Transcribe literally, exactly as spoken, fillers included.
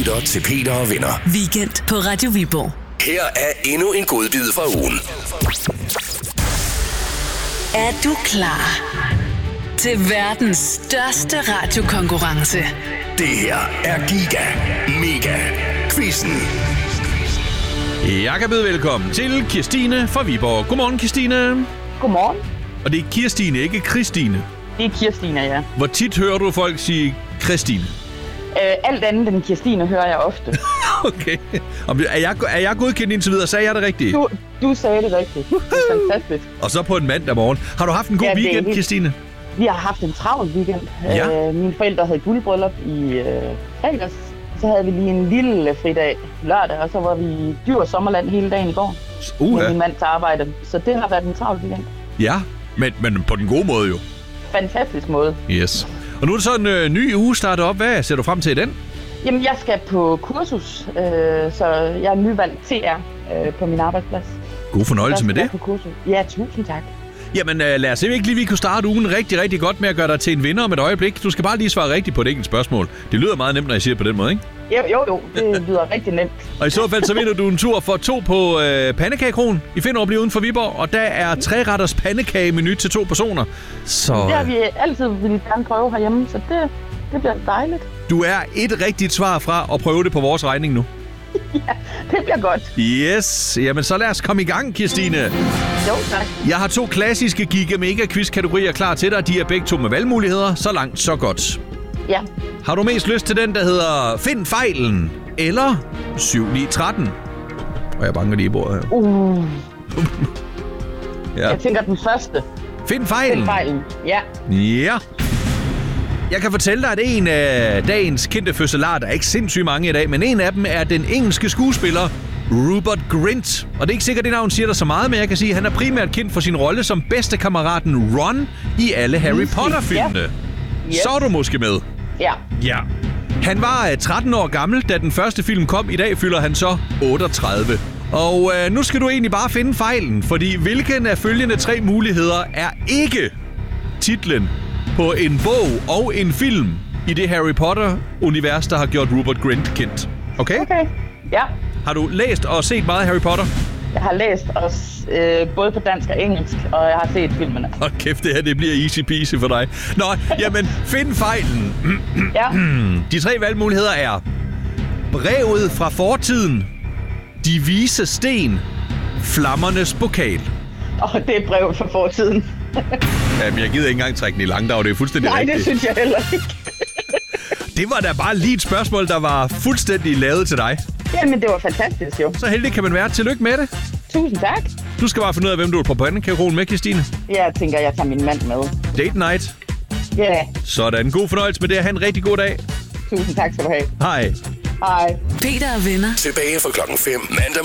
lytter til Peter og Venner. Weekend på Radio Viborg. Her er endnu en godbid fra ugen. Er du klar til verdens største radiokonkurrence? Det her er Giga Mega Quizzen. Jeg kan byde velkommen til Kirstine fra Viborg. Godmorgen, Kirstine. Godmorgen. Og det er Kirstine, ikke Christine. Det er Kirstine, ja. Hvor tit hører du folk sige Christine? Øh, alt andet end Kirstine hører jeg ofte. Okay. Er jeg, er jeg godkendt indtil videre? Sagde jeg det rigtigt? Du, du sagde det rigtigt. Det er fantastisk. Og så på en mandag morgen. Har du haft en god ja, weekend, helt... Kirstine? Vi har haft en travl weekend. Ja. Øh, mine forældre havde guldbryllup i øh, fredags. Så havde vi lige en lille fridag lørdag, og så var vi i Dyr sommerland hele dagen i går. Uh, med min mands arbejde. Så det har været en travl weekend. Ja, men, men på den gode måde jo. Fantastisk måde. Yes. Og nu er det så en øh, ny uge startet op. Hvad ser du frem til i den? Jamen, jeg skal på kursus, øh, så jeg er nyvalgt T R øh, på min arbejdsplads. God fornøjelse med det. På kursus. Ja, tusind tak. Jamen øh, lad os se, ikke lige vi kunne starte ugen rigtig, rigtig godt med at gøre dig til en vinder om et øjeblik. Du skal bare lige svare rigtigt på et enkelt spørgsmål. Det lyder meget nemt, når jeg siger det på den måde, ikke? Jo, jo, jo. Det lyder rigtig nemt. Og i så fald så vinder du en tur for to på øh, Pandekagekronen i Finderup lige uden for Viborg. Og der er tre retters pandekagemenu til to personer. Så det har vi altid ville gerne prøve herhjemme, så det, det bliver dejligt. Du er et rigtigt svar fra at prøve det på vores regning nu. Ja, det bliver godt. Yes, jamen så lad os komme i gang, Kirstine. Jo, tak. Jeg har to klassiske Giga Mega Quiz-kategorier klar til dig. De er begge to med valgmuligheder. Så langt, så godt. Ja. Har du mest lyst til den, der hedder Find fejlen, eller syv ni tretten? Og jeg banker lige i bordet her. Uh. Ja. Jeg tænker den første. Find fejlen. Find fejlen, ja. Ja. Jeg kan fortælle dig, at en af dagens kendte fødselarer, der er ikke sindssygt mange i dag, men en af dem er den engelske skuespiller Rupert Grint. Og det er ikke sikkert, det navn siger dig så meget, men jeg kan sige, at han er primært kendt for sin rolle som bedstekammeraten Ron i alle Harry Potter-filmene. Ja. Yes. Så er du måske med. Ja. Ja. Han var tretten år gammel, da den første film kom. I dag fylder han så otteogtredive. Og øh, nu skal du egentlig bare finde fejlen, fordi hvilken af følgende tre muligheder er ikke titlen på en bog og en film i det Harry Potter-univers, der har gjort Rupert Grint kendt. Okay? Okay, ja. Har du læst og set meget Harry Potter? Jeg har læst også øh, både på dansk og engelsk, og jeg har set filmene. Hold kæft, det her det bliver easy peasy for dig. Nå, jamen, find fejlen. Ja. De tre valgmuligheder er brevet fra fortiden, de vise sten, flammernes pokal. Og oh, det er brevet fra fortiden. Jamen, jeg gider ikke engang trække den i langdrag, det er fuldstændig Nej, rigtigt. det synes jeg heller ikke. Det var da bare lige et spørgsmål, der var fuldstændig lavet til dig. Jamen, det var fantastisk jo. Så heldig kan man være. Tillykke med det. Tusind tak. Du skal bare finde ud af, hvem du er på pandekagekronen med, Kirstine. Jeg tænker, jeg tager min mand med. Date night. Ja. Yeah. Sådan. God fornøjelse med det. Ha' en rigtig god dag. Tusind tak skal du have. Hej. Hej. Peter og Venner. Tilbage fra klokken fem mandag